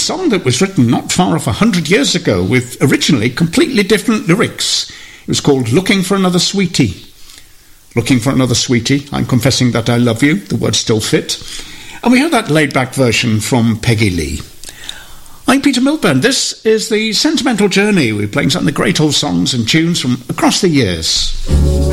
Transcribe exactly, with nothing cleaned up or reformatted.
song that was written not far off a hundred years ago with originally completely different lyrics. It was called Looking for Another Sweetie. Looking for Another Sweetie, I'm confessing that I love you, the words still fit. And we heard that laid-back version from Peggy Lee. I'm Peter Milburn. This is the Sentimental Journey. We're playing some of the great old songs and tunes from across the years.